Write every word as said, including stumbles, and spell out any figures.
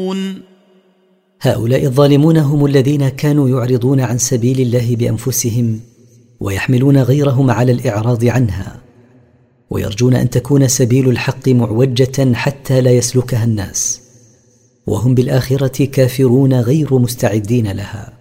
هؤلاء الظالمون هم الذين كانوا يعرضون عن سبيل الله بأنفسهم ويحملون غيرهم على الإعراض عنها، ويرجون أن تكون سبيل الحق معوجة حتى لا يسلكها الناس، وهم بالآخرة كافرون غير مستعدين لها.